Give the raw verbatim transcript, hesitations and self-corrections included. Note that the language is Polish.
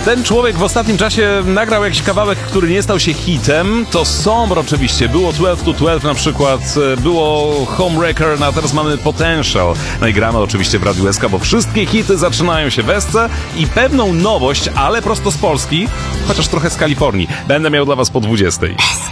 ten człowiek w ostatnim czasie nagrał jakiś kawałek, który nie stał się hitem. To Sombr oczywiście, było dwanaście to dwanaście na przykład, było Homewrecker, no a teraz mamy Potential. No i gramy oczywiście w Radiu S K, bo wszystkie hity zaczynają się w S C i pewną nowość, ale prosto z Polski, chociaż trochę z Kalifornii, będę miał dla was po dwudziestej.